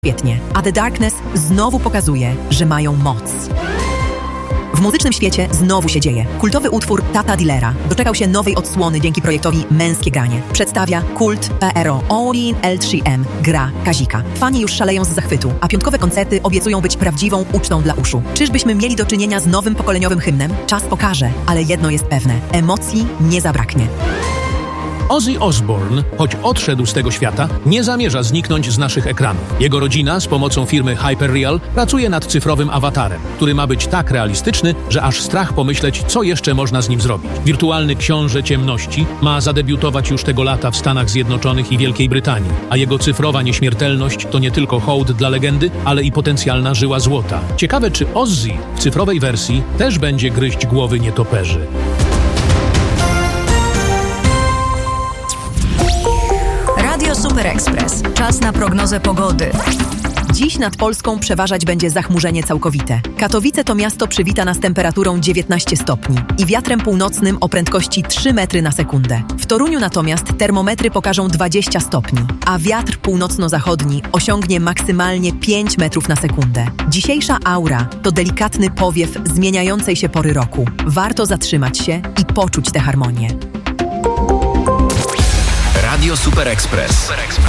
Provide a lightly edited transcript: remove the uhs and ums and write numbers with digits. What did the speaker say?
Świetnie, a The Darkness znowu pokazuje, że mają moc. W muzycznym świecie znowu się dzieje. Kultowy utwór Tata Dillera doczekał się nowej odsłony dzięki projektowi Męskie Granie. Przedstawia kult PRO Olin L3M gra Kazika. Fani już szaleją z zachwytu, a piątkowe koncerty obiecują być prawdziwą ucztą dla uszu. Czyżbyśmy mieli do czynienia z nowym pokoleniowym hymnem? Czas pokaże, ale jedno jest pewne. Emocji nie zabraknie. Ozzy Osbourne, choć odszedł z tego świata, nie zamierza zniknąć z naszych ekranów. Jego rodzina z pomocą firmy Hyperreal pracuje nad cyfrowym awatarem, który ma być tak realistyczny, że aż strach pomyśleć, co jeszcze można z nim zrobić. Wirtualny książę ciemności ma zadebiutować już tego lata w Stanach Zjednoczonych i Wielkiej Brytanii, a jego cyfrowa nieśmiertelność to nie tylko hołd dla legendy, ale i potencjalna żyła złota. Ciekawe, czy Ozzy w cyfrowej wersji też będzie gryźć głowy nietoperzy. Radio Super Express. Czas na prognozę pogody. Dziś nad Polską przeważać będzie zachmurzenie całkowite. Katowice to miasto przywita nas temperaturą 19 stopni i wiatrem północnym o prędkości 3 metry na sekundę. W Toruniu natomiast termometry pokażą 20 stopni, a wiatr północno-zachodni osiągnie maksymalnie 5 metrów na sekundę. Dzisiejsza aura to delikatny powiew zmieniającej się pory roku. Warto zatrzymać się i poczuć tę harmonię. Radio Super Express.